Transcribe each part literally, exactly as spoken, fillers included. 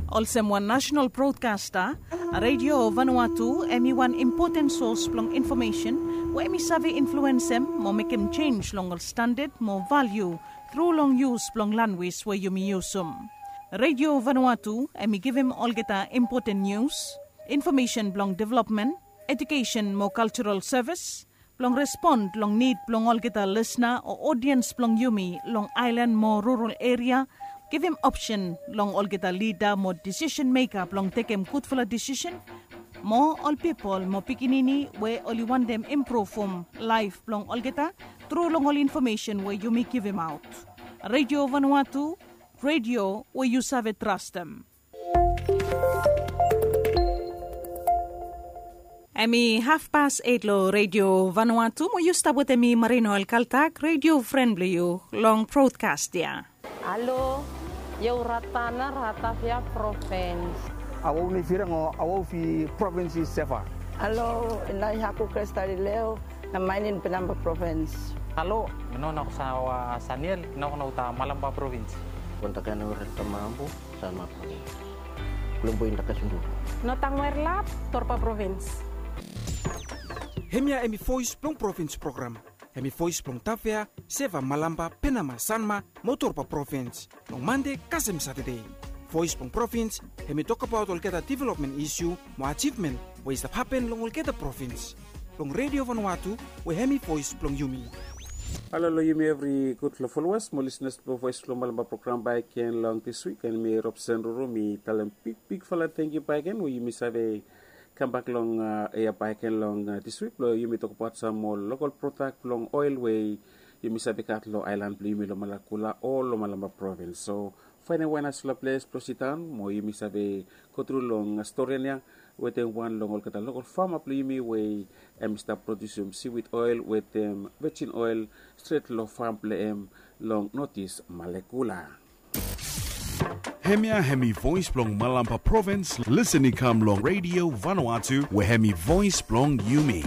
Also one national broadcaster, Radio Vanuatu, emi one important source plong information, where emi sabi influence em, mo make em change long standard, more value, through long use plong language where you mi use um. Radio Vanuatu, emi give him all get important news, information plong development, education more cultural service, plong respond long need plong all get listener or audience plong yumi long island more rural area, give him option long all get leader more decision maker plong take him good for a decision, more all people more pikinini where only want them improve from life plong all get through long all information where you may give him out. Radio Vanuatu, radio where you save trust them. Emi half past eight lo Radio Vanuatu mo you start with emi Marino Alcaltac radio friendly you long broadcast ya. Halo, yo ratana ratafia province. Awo ni firang o awo fi province sefa. Halo, inay haku Kristali Leo na mainin Penamba province. Halo, nono sa Saniel, nono ta Malamba province. Kontakan orang Tamambu sama province. Belum poin tak sundu. Notang Merlap, Torpa province. Hemia emi voice plong province program. Hemi voice plong Tafea, Seva Malamba, Penama, Sanma, Motorpa province. Long Monday, Kasem Saturday. Voice plong province, hemi talk about Olketa development issue, mo achievement, what is that happen long Olketa province. Long Radio Vanuatu, we hemi voice plong Yumi. Hello, Yumi, every good followers, more listeners to Voice plong Malamba program by Ken Long this week, and me Robson Ruru, me tell them big, big fella, thank you by again, we you miss have a come back long uh, a bike long uh, this week. Lo, you may talk about some more local product long oil way. You may say Katlo Island, Blue Lo Malakula, or Lo Malamba province. So find a one as la place Prositan, mo you may say go through long Astoriania, with them one long local local farm up Limi way and start producing seaweed oil with them virgin oil straight lo farm play long notice Malekula. Hemia Hemi Voice Blong Malamba Province, listening come long Radio Vanuatu, where Hemi Voice Blong Yumi.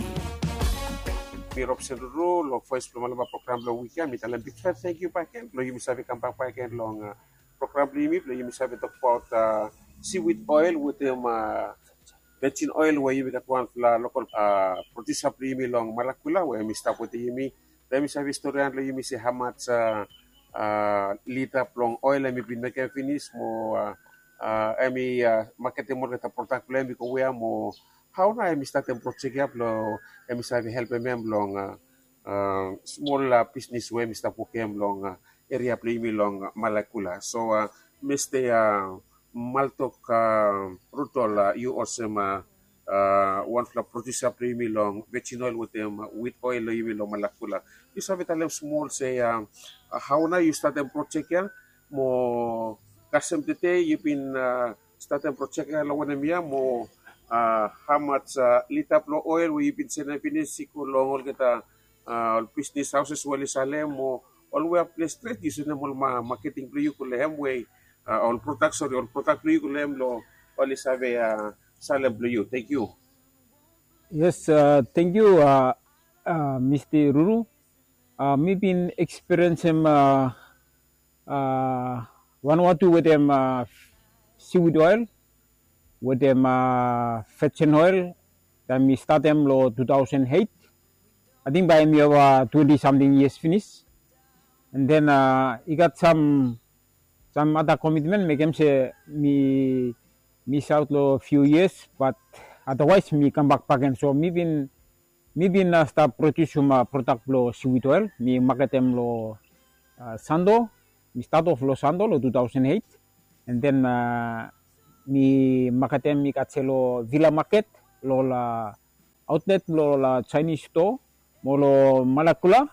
Me Robson Ruru, long Voice Blong Malamba program long weekend, me tell them big fan thank you back again. Lo you misabi come back again long uh, program Limi, lo you misabi talk about uh, seaweed oil with them uh, virgin oil where you got one for local uh, producer Limi long Malakula, where me stop with the Yumi. Let me say story and lo you say how much uh, Uh, liter plong oil emi pinake finish mo uh, uh, emi uh, market mo kita product lo emi ko wea mo how na emi start em project up lo emi sabi help em long uh, uh, small uh, business we emi start pokem long uh, area plimi long uh, Malakula so uh, Mister Uh, Maltok uh, Rutol uh, you also uh, uh, one fla producer plimi long virgin oil with them uh, with oil lo emi long Malakula you sabi talem small say uh, Uh, how na you start a project yan mo kasem tete you been uh, start a project yan lo wana miya mo uh, how much uh, liter plo oil we been sena pinisiku long all kita uh, business houses wali salem mo all we have place straight you sena mo ma marketing plo you kulem way uh, all product sorry all product plo you kulem lo wali sabe uh, salem plo you. Thank you. Yes, uh, thank you uh, uh, Mister Ruru. Uh, me been experiencing uh, uh, Vanuatu with them uh, seaweed oil, with them uh, virgin oil. Then we start them lo two thousand eight. I think by me over twenty something years finished, and then uh, he got some some other commitment. Make him say me miss out lo few years, but otherwise me come back again. So me been. Me been uh, start produce uma product lo seaweed oil. Me market them lo uh, Sando. Me start off lo Sando lo two thousand eight, and then uh, me market them me kat lo Villa Market lo la outlet lo la Chinese store. Mo lo Malakula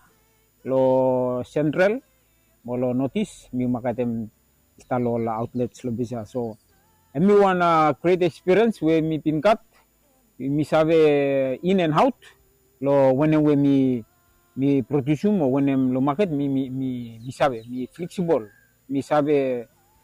lo Central mo lo Notice. Me market them start lo la outlets lo bisa. So and me wanna create experience where me been cut. Me sabe in and out. Lo when we mi mi produce mo when lo market mi mi mi mi sabe mi flexible mi sabe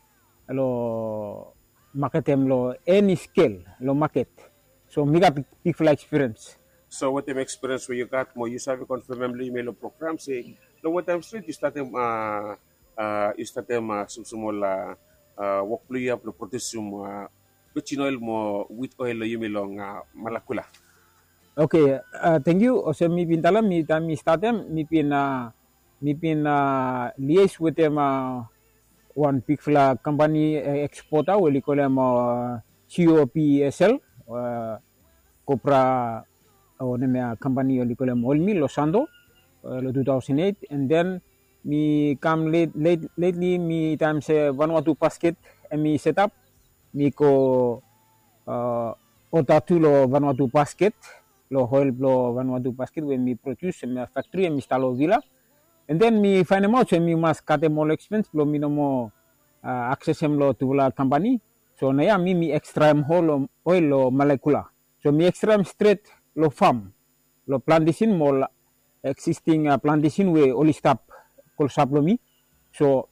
lo market em lo any scale lo market so mi got big experience. So what the experience where you got more you sabe confirm lo email program say lo what time straight you start them uh uh you start them uh, some small uh, uh, work lo ya lo produsum uh, virgin oil mo wheat oil lo yumi long uh, malakula. Okay, uh, thank you. Also, mi pintala mi time mi start them mi pin uh, mi pin uh, liaise with them uh, one big fla company uh, exporter we call them uh, C O P S L uh, Copra or uh, company we call them Oil Mill Los Santos uh, two thousand eight, and then me come late, late lately me time say Vanuatu basket and me set up me ko uh, otatu lo Vanuatu basket lo oil lo Vanuatu basket when me produce in a factory and me install villa, and then me find them out so me must cut them all expense lo me no more uh, access them lo to la company, so na ya me me extra whole oil lo molecular, so me extra straight lo farm lo plantation mo existing uh, plantation we only stop call saplo me, so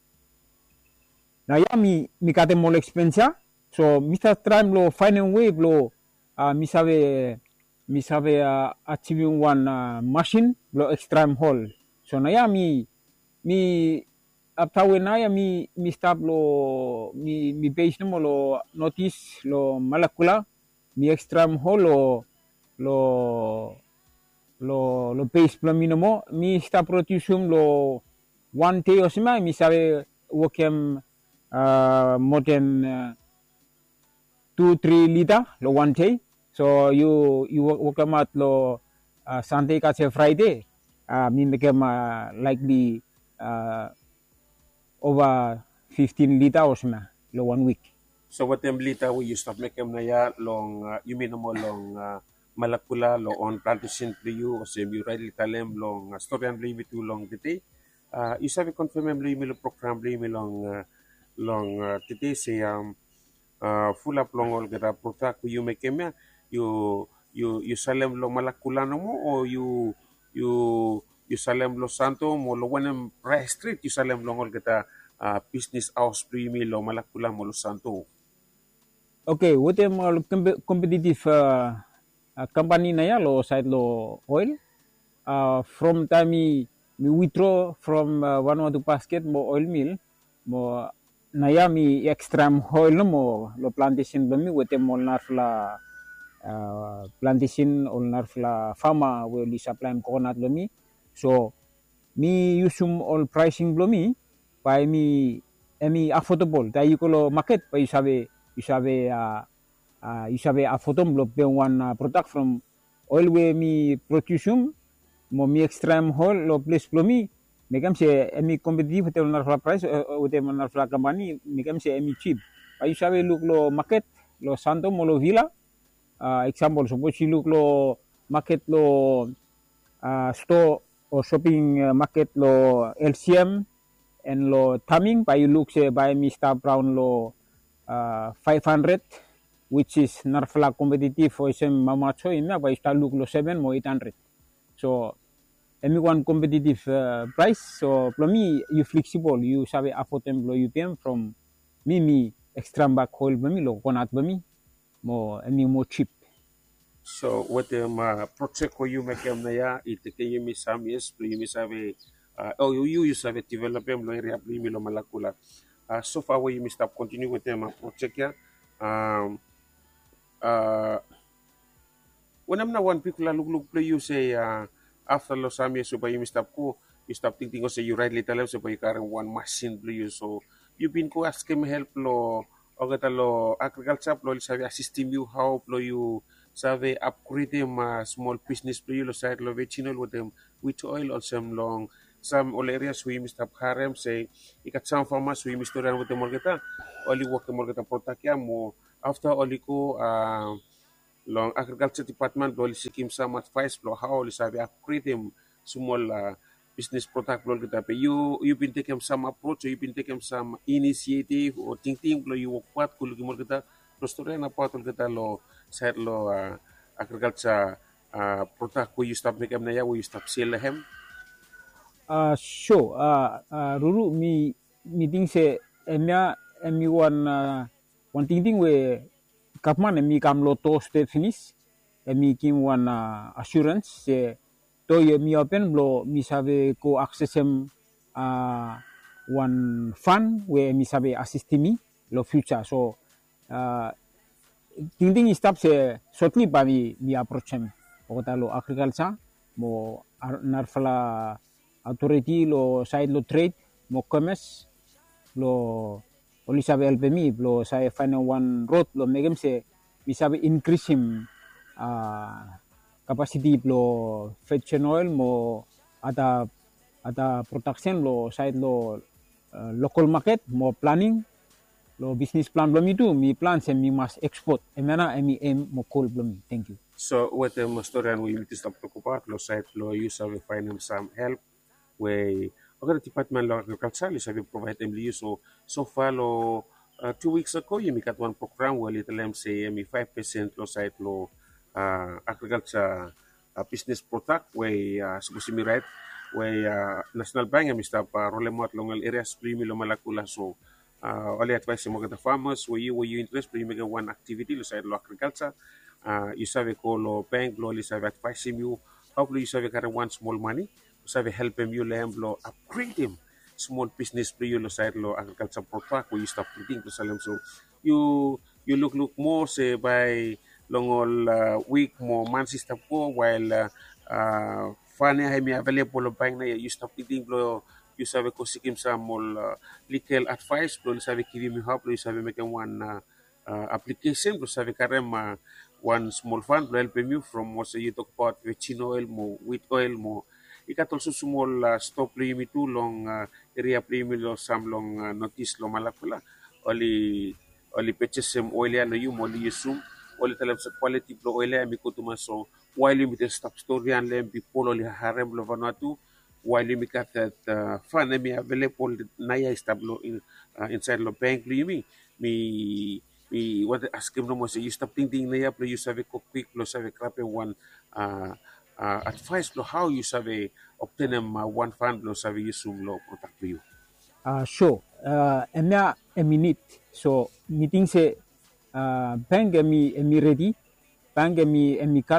na ya me me cut them all expense ya, so Mister Tram lo find a way lo uh, me sabe mi sabe uh, achieving one uh, machine lo extreme hole, so na ya mi mi after when na ya mi mi stop lo mi mi page mo lo notice lo molecular mi extreme hole lo lo lo lo page plamino mo mi stop production lo one day o sima mi sabe workem uh, more than uh, two three liter lo one day. So you you work out lo uh, Sunday kasi Friday, uh, me make them uh, likely uh, over fifteen liter or something lo one week. So what them liter we you stop make them na ya long uh, you mean mo long uh, malakula lo on plantation to you o sem you rightly talem long uh, story and believe too long today. Uh, you sabi confirm em believe lo program believe long uh, long uh, today say um uh, full up long all get protect you make them ya. You you you salem lo malakulano mo o you you you salem lo santo mo lo wanem price street you salem lo ngol kita uh, business house primi lo malakula mo lo santo. Okay, what am all competitive uh, uh, company na ya lo side lo oil uh, from time mi, mi withdraw from uh, Vanuatu basket mo oil mill mo na ya mi extreme oil no mo lo plantation lo mi what am all narfla Uh, plantation or narfla farmer will supply coconut lomi, so me usum all pricing blomi by me emi affordable da you call market by you sabe you sabe uh, uh, you sabe affordable block one uh, product from oil we me production mo me extreme whole lo place blomi megam se emi competitive with narfla price uh, with narfla company megam se emi cheap by you sabe look lo market lo santo mo lo villa. Uh, example, suppose you look lo market lo uh, store or shopping uh, market lo L C M and lo timing, by you look say by Mister Brown lo uh, five hundred, which is narfla competitive for some mamacho in by start look lo seven mo eight hundred. So anyone competitive uh, price. So for me you flexible, you sabi affordable lo U P M from me me extra back hole me lo konat me. More any more cheap. So what them uh, project ko you make them na ya itike you mi sam yes you mi sabe uh, oh you you sabe develop them lo area mi lo malakula. Uh, so far we mi stop continue with them uh, project ya. Um uh when I'm na one people look look play you say uh, after lo sam yes so by you mi stop ko you stop thinking ko say you right little so by carrying one machine play you, so you been ko ask him help lo o kata lo agriculture lo sabi assisting you how lo you sabi upgrade them uh, small business lo you lo side lo vecino lo them with oil or some long some all areas we must have harem say ikat some farmers we must run with the morgeta only work the morgeta protect ya mo after only ko uh, long agriculture department lo sikim some advice lo how lo sabi upgrade them small uh, business product lo kita pe you you been taking some approach or you been taking some initiative or ting ting lo you work what kul gimol kita lo story na pa kita lo side lo uh, agriculture uh, product ko you stop make na ya you stop sell hem uh sure uh, uh Ruru mi meeting se emia emi one uh, one ting ting we kapman emi kam lo to state finish emi kim one uh, assurance se to ye mi open blo mi sabe ko access em uh, one fund where mi sabe assist me lo future. So uh, ting ting step se shortly ba mi mi approach him. Pokota lo agriculture mo narfala authority lo side lo trade mo commerce lo oli sabe help me lo saya find one road lo megem se mi sabe increase him uh, capacity lo vegetable oil mo ada ada production lo side lo uh, local market mo planning lo business plan belum itu mi plan se mi mas export emana mi em mo call belum. Thank you. So what the historian we need to stop talk about lo side lo use of find them some help we okay department lo agriculture is have provide them you so so far lo uh, two weeks ago you make one program where little them say mi five percent lo side lo uh, agriculture uh, business product we uh, supposed to be right we uh, National Bank mi stop uh, role mo at longal areas primi lo malakula so uh, only advice mo the farmers where you where you interest primi make one activity lo side lo agriculture uh, you save ko lo bank lo li save advice you hopefully you save kind of one small money save help him you lem lo upgrade him small business pre you lo side lo agriculture product where you stop thinking to sell them so you you look look more say by longol uh, week more months stop ko while uh, uh, fania hemi available lo bank na you stop thinking lo you save ko sikim sa mol uh, legal advice lo save give me help lo save make one uh, uh, application lo save karem uh, one small fund lo help you from what you talk about vegetable oil mo wheat oil mo ikat also small uh, stop lo yumi tu long uh, area primi lo sam long uh, notice lo malakula oli oli purchase sem oil ya lo yum oli yusum oli talab sa quality lo oil ya mi kutuma so while you mit stop story an lem people oli harem lo vanatu while you kat that uh, fund mi available na ya stablo in uh, inside lo bank lo yumi mi mi what ask him no mo say you stop thinking na ya pero you save ko quick lo save crap one uh, uh, advice lo how you save obtain them uh, one fund lo save yusum lo protect you uh, sure uh, emya a minute so meeting se uh, bank emi emi ready bank emi emi cut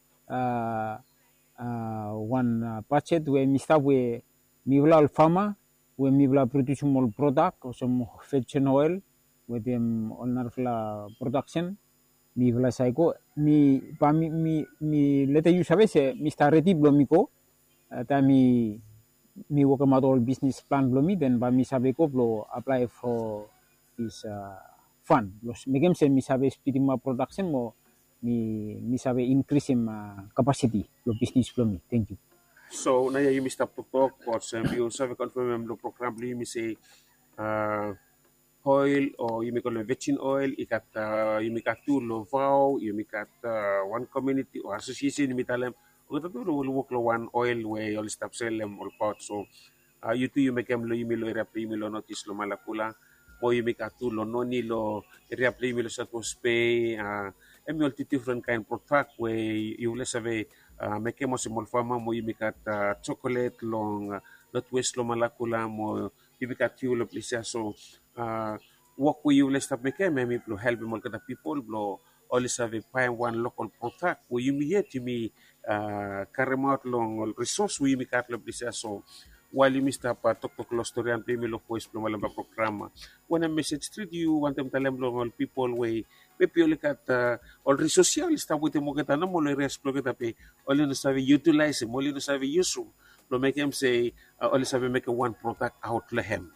uh, uh, one uh, budget we mi start we mi vla farmer we mi vla produce small product or some vegetable oil with them on our production mi vla saiko mi pa mi mi mi leta you sabe se mi sta ready blomiko ta mi mi work out all business plan blomi then ba mi sabe ko blo apply for this uh, fund los megem se mi sabe speed ma production mo mi mi sabe increase ma capacity lo business blomi. Thank you. So na you missed up to talk or some you sabe confirm lo program bli mi say uh, oil or you make a vegetable oil, you got uh, you make a two lo vow, you make a uh, one community or association you meet them. We got to work lo one oil where you all stop sell them all part. So uh, you two you make them lo you lo area primi lo notice lo malakula, or you make a two lo noni lo area primi lo sa to pay. Uh, and you all different kind of product where you let's have a uh, make a small farmer mo you make a uh, chocolate long uh, not waste lo malakula mo you make a two lo please so. Uh, work with you let's stop making maybe to help more the people blow always have a find one local product where you me yet you me uh carry out long resource we me cut place so while you mister pa talk to story and pay me lo voice pro malamba program when a message to you want them tell them all people way maybe you look at uh, all resource stop with them get no more explore get pay only no save utilize only no save use to make them say uh, always have make a one product out lehem.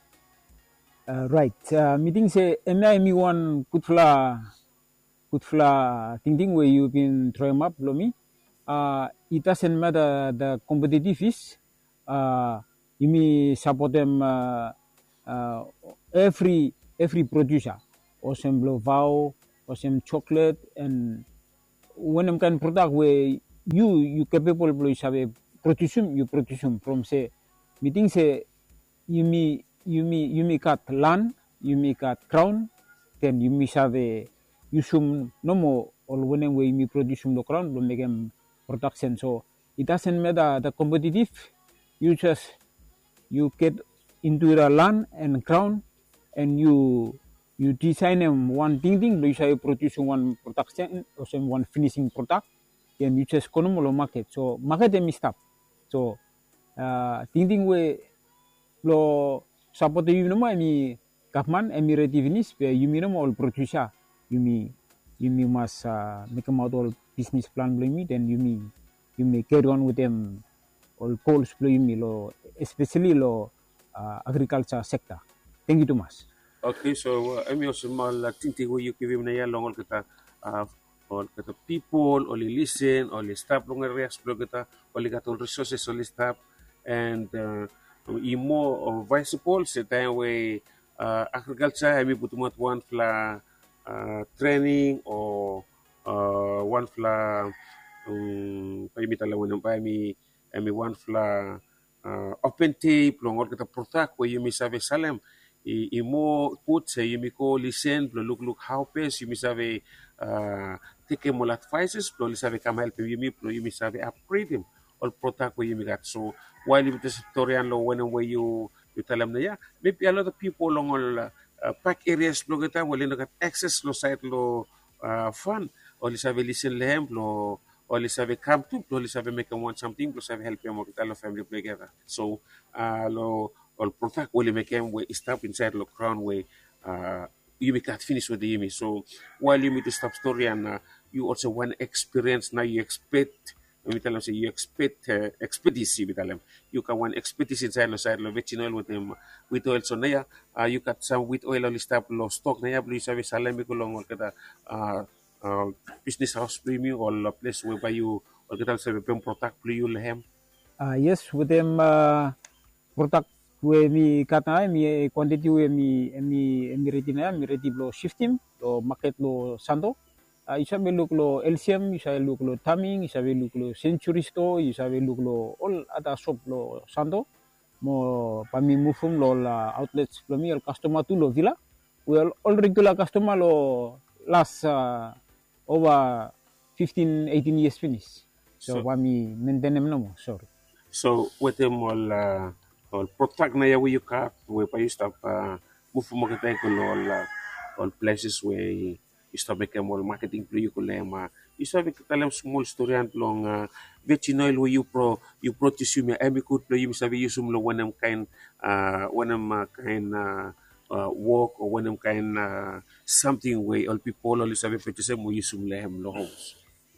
Uh, right. Uh, meeting say, M I me one good fla, good fla thinking where you've been trying up, Lomi. Uh, it doesn't matter the competitive is. Uh, you may support them. Uh, uh, every every producer, or some blow vow, or some chocolate, and when them kind of product where you you capable of have a produce you produce from say meeting say you may. You may you may cut land, you may cut crown, then you may have a you should no more or when we may produce the crown to make them production. So it doesn't matter the competitive. You just you get into the land and crown, and you you design them one thing thing. You say produce one production or some one finishing product, then you just go to market. So market them stop. So uh, thing thing we lo support you no emi government emi revenue pe you mi no all producer you mi you mi must uh, make them out all business plan blo mi then you mi you may carry on with them all calls blo mi lo especially lo uh, agriculture sector. Thank you too much. Okay, so uh, emi also mal tinti ko you give na ya long kita uh, all kita people, all listen, all staff long react blo kita, all kita resources, all staff and uh, imo visible sa time way uh, agriculture emi butumat one fla uh, training or uh, one fla um, pa imitala wenang pa emi emi one fla uh, open tape long kita protect way you misabe salem i imo put sa yumi ko listen blo look look how pace yumi sabe uh, take mo advices blo sabe kam help yumi blo yumi sabe upgrade him all protect way yumi got. So while you the historian lo when way you you tell them yeah maybe a lot of people along all uh, pack areas blo kita wala no got access lo site lo uh, fun all sabe listen lehem blo all sabe come to blo sabe make them want something blo sabe help them all family together. So uh, lo or protect will make them way stop inside the crown way uh you may can't finish with the Yumi. So while you meet the stop story and uh, you also want experience now you expect we tell them say you expect uh, expediency we tell them you can one expediency inside the side of vegetable with them with oil so now uh, you got some with oil only stop low stock now please have salami ko long or kada uh, uh business house premium or a place whereby you or get also protect you lehem uh yes with them uh protect we mi kata mi quantity we mi mi mi retina mi reti lo shifting lo market lo santo uh, isa be look lo L C M isa look lo timing isa be look lo century store isa be look lo all other shop lo santo mo pami mufum lo la outlets lo mi el customer tu lo villa we all, all regular customer lo last uh, over fifteen eighteen years finish so, so pami maintain them no more sorry so with them all uh, all protect na ya we you cap we pa you stop uh, move mo kita ko all uh, all places where you stop make all marketing play ko lema you stop kita lang small story and long uh, vegetable where you pro you produce you every good play you sabi you sum lo wanam kind uh wanam uh, kind uh, uh, work or wanam kind uh, something where all people all sabi produce mo you sum lehem lo house.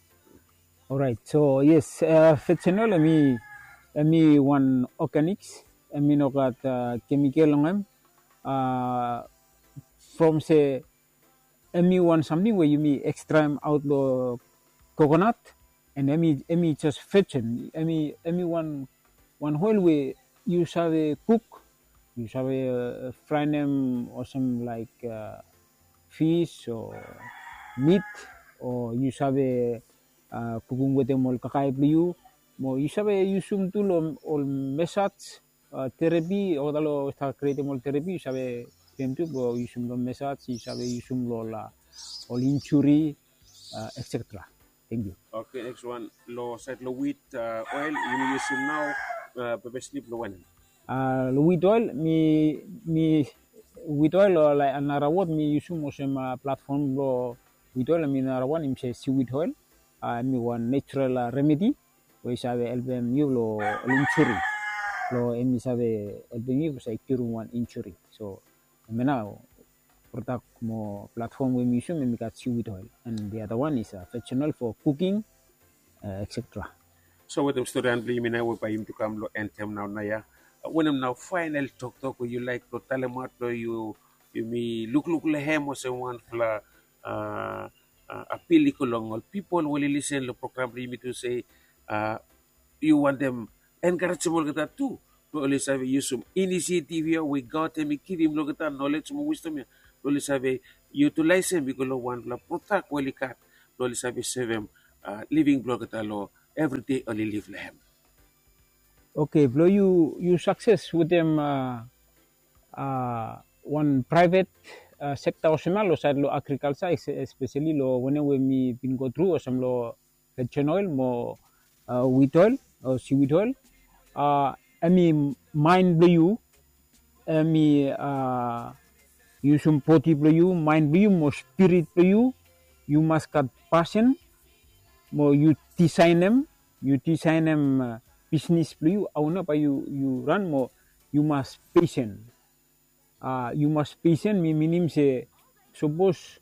All right, so yes uh, vegetable mi mi one organics emi no kat uh, chemical ngam uh, from say emi one something where you me extract out the coconut and emi emi just fetching emi emi one one whole way you sabe cook you sabe uh, fry them or some like uh, fish or meat or you sabe uh, cooking with them all kakai you mo you sabe you sum tu lo all message Uh, therapy o dalo está create mol therapy sabe tentu bo yusum lo message sabe yusum lo la all injury uh, etc. Thank you. Okay, next one lo set lo wheat uh, oil you use now uh, especially lo when uh lo wheat oil mi mi wheat oil lo like another word mi yusum mo sama platform lo wheat oil mi another one im say seaweed oil uh, mi one natural uh, remedy we sabe elbem you lo injury lo emi sabe el bengi sa kiru one injury so mena product mo platform we mission me got seaweed oil and the other one is a uh, fictional for cooking uh, etc. So with them story and me now by him to come lo entem now na ya when I'm now final talk talk you like to telemat you you me look look lehem was one fla uh, uh, appeal ko long all people will listen lo program me to say uh, you want them encourageable kita tu boleh sabe yusum initiative ya we got them kirim lo kita knowledge mo wisdom ya boleh sabe utilize them because lo one la protect wali kat boleh sabe seven uh, living blog kita lo every day only live lehem. Okay, blow you you success with them uh, uh, one private uh, sector or some lo side lo agriculture especially lo when we me been go through or some lo vegetable oil mo uh, wheat oil or seaweed oil uh I mean mind blow you I mean uh you some poti blow you mind blow you more spirit blow you you must got passion more you design them you design them uh, business blow you auna pa you you run more you must patient uh, you must patient. Me minim say suppose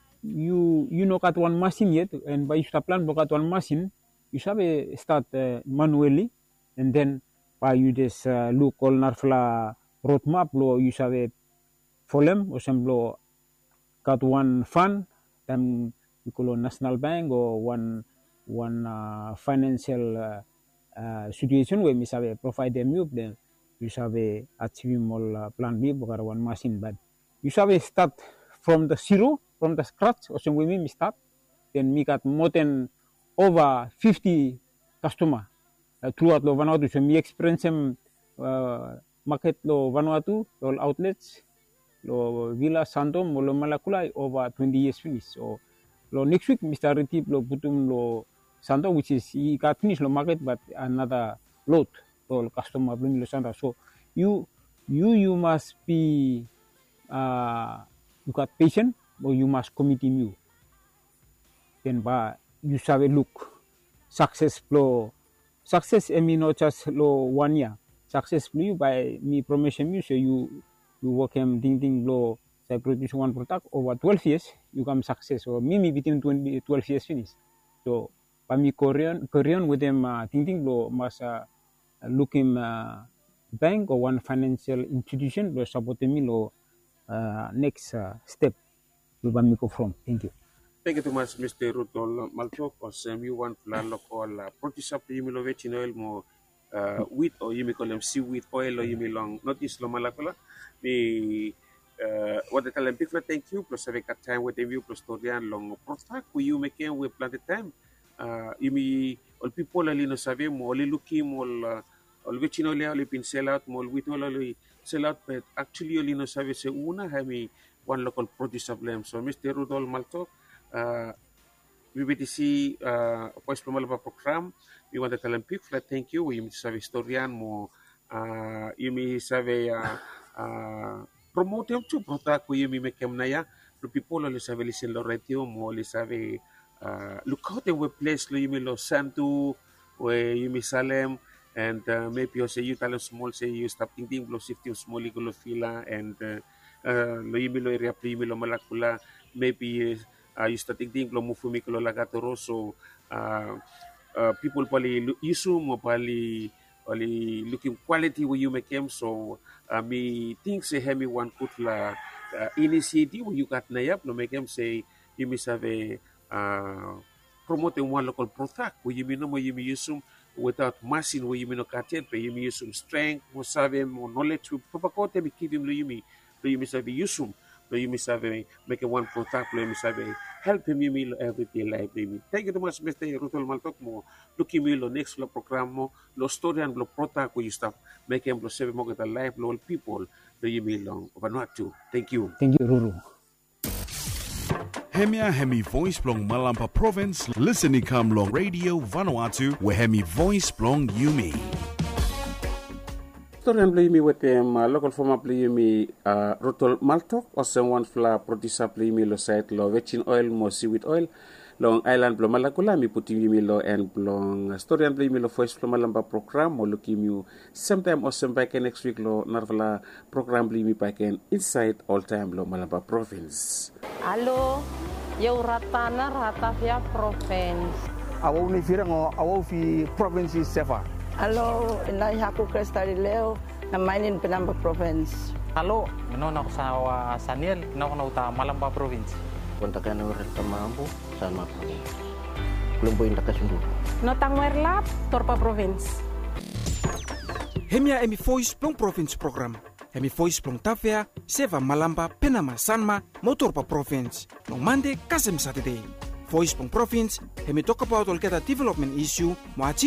you you know kat one machine yet, and by you start plan kat one machine, you have start uh, manually, and then by you just uh, look all narfla roadmap lo you have folem or some lo kat one fund, then you call national bank or one one uh, financial uh, uh, situation where we have provide them you then you have achieve all uh, plan B because one machine, but you have start from the zero, from the scratch, or some way we start, then we got more than over fifty customer uh, throughout the Vanuatu. So we experience them uh, market lo Vanuatu, all outlets, lo Villa Santo, lo Malakulai over twenty years finished. So lo next week, Mister Retip lo Putum lo Santo, which is he got finished lo market, but another load lo customer bring lo Santo. So you you you must be uh, you got patient, or you must commit in you. Then by you have a look success flow success I mean not just low one year success you by me promotion you so you you work him ding ding low say produce one product over twelve years you come success or me me between twenty twelve years finish. So by me Korean Korean with them uh, ding ding low must uh, look him uh, bank or one financial institution lo support me low uh, next uh, step will by me go from. Thank you. Thank you too much, Mister Rutol Maltok, or Sam, you want to local protisap yumi veggie oil mo wheat or you may call them seaweed oil or you may long not this lo malakula. Me what the tell big thank you plus have a time with you plus Torian long protak who you make we planted time. You may all people ali no save mo only looking all all veggie oil only pin sell out more wheat oil sell out but actually only no save se una have me one local protisap lamb. So Mister Rutol Maltok. Uh, V B T C uh, Voice Malaba program. We want to tell them big flat thank you. We have historian mo. Uh, you may have a uh, promote them to protect. We may make them naya. The people only have listen lo radio mo. Only have a look out in web place. Lo you may lo Santo. Where you may Salem. And uh, maybe you say you tell them small. Say you stop thinking. Lo shifting small. Lo fila. And lo you may lo area. You may lo Malakula. Maybe. Uh, you start thinking lo mufumi ko lo lagatoro so uh, uh, people pali isu mo pali pali looking quality where you make them so uh, me think say hemi one put la uh, initiative where you got na yap no make them say you miss have a uh, promoting one local product where you mean no mo you use without machine where you mean no cartel but you use some strength mo save mo knowledge proper kote me give him lo you me lo you miss have use lo you miss have make a one product lo you miss have help him you mean everyday life baby. Thank you so much Mister Rutol Maltok mo looking me lo next lo program mo lo story and lo product ko you stop make him lo save mo kita life lo people lo you mean long Vanuatu. Thank you. Thank you Ruru. Hemia Hemi Voice Blong Malampa Province listening come long radio Vanuatu where Hemi Voice Blong Yumi. Historian play me with them uh, local former play me uh, Rutol Maltok or someone fla protisa play me lo site lo veggie oil mo seaweed oil long island blo malakula mi puti me lo and blong historian play me lo voice blo malamba program mo looking you sometime or some back next week lo narvala program play me back inside all time lo malamba province. Hello, yo ratana ratavia province. Awo ni firang o awo fi province sefa. Hello, inay haku Crestari Leo na mainin Pinamba Province. Halo, no na sa uh, Saniel, no na uta Malamba Province. Kontakan orang Tamambu, sama Province. Belum poin Takasundu. No Tangwerlap, Torpa Province. Hemia Emi Voice Plong Province program. Hemi Voice Plong Tafea, Seva Malamba, Penama Sanma, Motorpa Province. No Monday, Kasem Saturday. Voice Plong Province, Hemi talk about all get a development issue, mo achieve